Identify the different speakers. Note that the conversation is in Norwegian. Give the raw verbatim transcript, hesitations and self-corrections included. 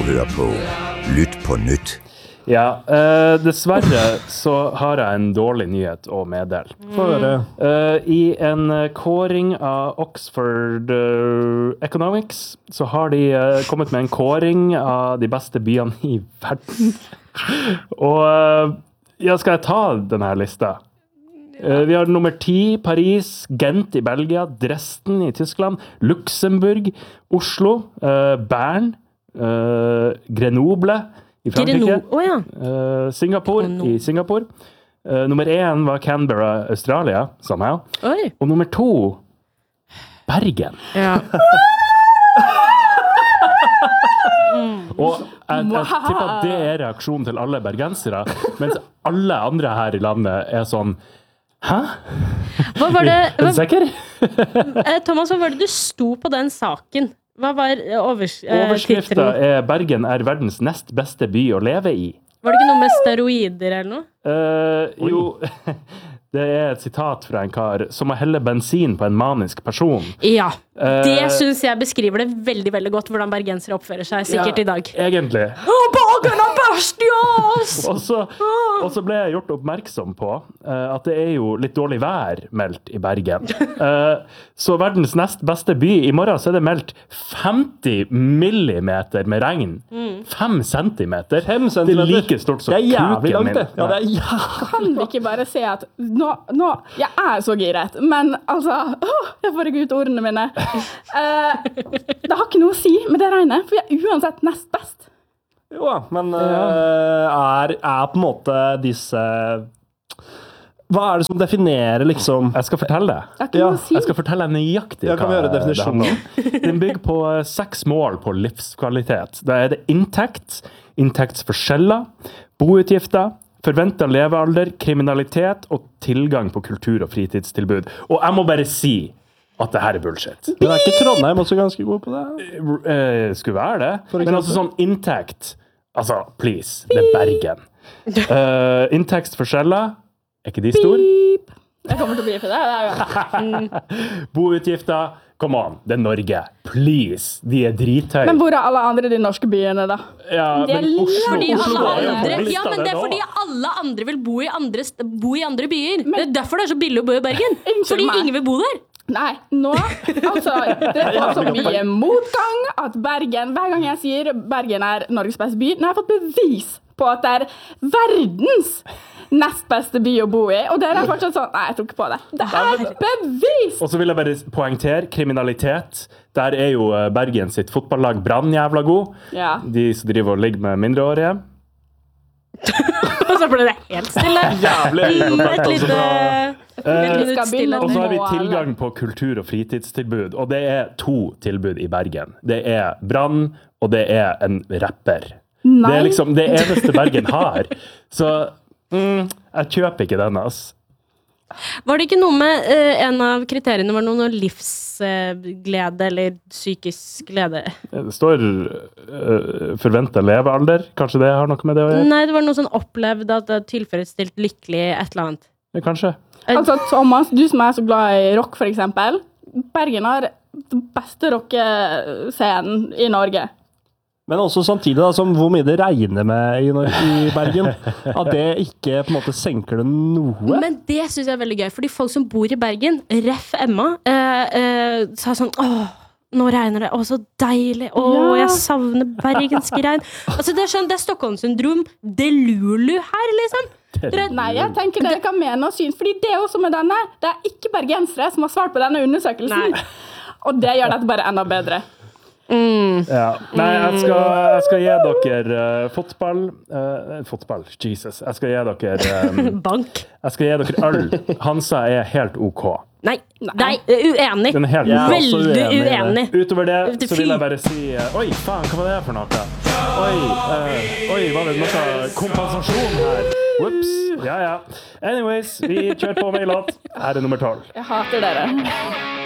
Speaker 1: hør på Lytt på nytt.
Speaker 2: Ja, uh, dessverre så har jeg en dårlig nyhet å meddele.
Speaker 3: Få høre.
Speaker 2: Uh, I en kåring av Oxford uh, Economics så har de uh, kommet med en kåring av de beste byene i verden. Og uh, ja, skal jeg ta denne lista? Uh, vi har nummer ti, Paris, Gent i Belgia, Dresden i Tyskland, Luxemburg, Oslo, uh, Bern, uh, Grenoble i Frankrike,
Speaker 4: oh, ja.
Speaker 2: uh, Singapore oh, no. i Singapore. Uh, nummer én var Canberra, Australia, somehow.
Speaker 4: Oi.
Speaker 2: Og nummer to, Bergen.
Speaker 4: Ja.
Speaker 2: Og jeg, jeg tipper at det er reaksjonen til alle bergensere, mens alle andre her i landet er sånn, hæ?
Speaker 4: Hva var det?
Speaker 2: Er du sikker?
Speaker 4: Thomas, hva var det du sto på den saken? Hva var overs
Speaker 2: Overskriften er Bergen er verdens nest beste by å leve i.
Speaker 4: Var det ikke noe med steroider eller noe?
Speaker 2: Uh, jo, det er et sitat fra en kar som må helle bensin på en manisk person.
Speaker 4: Ja, det
Speaker 2: uh,
Speaker 4: synes jeg beskriver det veldig, veldig godt hvordan bergensere oppfører seg sikkert
Speaker 2: ja,
Speaker 4: i dag.
Speaker 2: Egentlig.
Speaker 4: Åh, Bergen er best, yes!
Speaker 2: og, så, og så ble jeg gjort oppmerksom på uh, at det er jo litt dårlig vær meldt i Bergen. Uh, så verdens nest beste by, i morgen så er det meldt femti millimeter med regn. Mm. Fem centimeter.
Speaker 3: Fem centimeter.
Speaker 2: Det er like stort som kuken min.
Speaker 3: Ja, det er jævlig.
Speaker 5: Kan vi ikke bare se at nå, nå jeg er så giret, men altså, åh, jeg får ikke ut ordene mine. Uh, det har ikke noe å si med det regnet, for jeg er uansett nest best.
Speaker 3: Jo, men uh, er, er på en måte disse... Hva er det som definerer liksom...
Speaker 2: Jeg skal fortelle.
Speaker 5: Det har ikke noe å si.
Speaker 2: Jeg skal fortelle nøyaktig
Speaker 3: ja, kan vi gjøre definisjonen.
Speaker 2: Den bygger på seks mål på livskvalitet. Da er det inntekt, inntektsforskjeller, boutgifter, forventet levealder, kriminalitet og tilgang på kultur- og fritidstilbud. Og jeg må bare si at det her er bullshit.
Speaker 3: Men er ikke Trondheim også ganske god på det?
Speaker 2: Uh, skulle være det. Men altså sånn inntekt, altså, please, det er Bergen. Uh, inntektsforskjeller, er ikke de store?
Speaker 5: Beep. Jeg kommer til å beepe det. det er jo.
Speaker 2: Boutgifter, come on, det er Norge. Please, de er drithøy.
Speaker 5: Men hvor er alle andre de norske byene da?
Speaker 2: Ja,
Speaker 5: de
Speaker 2: men Oslo,
Speaker 4: fordi
Speaker 2: Oslo
Speaker 4: alle
Speaker 2: er
Speaker 4: andre,
Speaker 2: jo
Speaker 4: ja, men det er fordi alle andre vil bo i andre, bo i andre byer. Men, det er derfor det er så billig å bo i Bergen. Fordi
Speaker 5: meg.
Speaker 4: ingen vil bo der.
Speaker 5: Nei, nå, altså, det er så mye motgang at Bergen, hver gang jeg sier Bergen er Norges beste by, nå har jeg fått bevis på at det er verdens nest beste by å bo i, og det er fortsatt sånn, nei, jeg tror ikke på det. Det er bevis!
Speaker 2: Og så vil jeg bare poengtere, kriminalitet, der er jo Bergen sitt fotballag Brann jævla god.
Speaker 5: Ja.
Speaker 2: De som driver og ligger med mindreårige.
Speaker 4: Og så ble det helt stille.
Speaker 2: Jævlig
Speaker 4: Et lite...
Speaker 2: Eh, og så har vi tilgang på kultur- og fritidstilbud, og det er to tilbud i Bergen. Det er Brann, og det er en rapper.
Speaker 5: Nei.
Speaker 2: Det er liksom det eneste Bergen har. Så mm, jeg kjøper ikke den, ass.
Speaker 4: Var det ikke noe med uh, en av kriteriene var noe livsglede uh, eller psykisk glede?
Speaker 2: Det står uh, forventet levealder. Kanskje det har noe med det å gjøre?
Speaker 4: Nei, det var noe sånn opplevd at det tilfredsstilt lykkelig et eller annet.
Speaker 2: Ja, kanskje.
Speaker 5: Altså, Thomas, du som er så glad i rock, for eksempel. Bergen har den beste rockescenen i Norge.
Speaker 3: Men også samtidig da, som hvor mye det regner med i, i Bergen, at det ikke på en måte senker det noe.
Speaker 4: Men det synes jeg er veldig gøy, fordi folk som bor i Bergen, ref Emma, eh, eh, sa sånn, åh, nå regner det, åh, så deilig, åh,
Speaker 5: Ja.
Speaker 4: jeg savner bergensk regn. Altså, det er sånn, det er Stockholm-syndrom, det er Lulu her, liksom.
Speaker 5: Nei, jeg tenker dere kan mene og synes, fordi det er også med denne, det er ikke bergensere som har svart på denne undersøkelsen.
Speaker 4: Nei.
Speaker 5: Og det gjør dette bare enda bedre.
Speaker 4: Mm.
Speaker 2: Ja. Nei, jeg skal, jeg skal gi dere uh, fotball. Uh, fotball, Jesus. Jeg skal gi dere um,
Speaker 4: Bank.
Speaker 2: Jeg skal gi dere øl. Hansa er helt ok.
Speaker 4: Nei, nei, uenig.
Speaker 2: Den er helt
Speaker 3: Ja,
Speaker 2: ok.
Speaker 3: også
Speaker 4: Veldig
Speaker 3: uenig i det.
Speaker 4: uenig.
Speaker 2: Utover det
Speaker 4: Det er
Speaker 2: så vil jeg
Speaker 4: fint.
Speaker 2: bare si uh, Oi, faen, hva var det for noe? Oi, uh, oi, var det noe kompensasjon her? Whoops. Ja, ja. Anyways, vi kjører på med en låt. Her er nummer tolv.
Speaker 5: Jeg hater dere.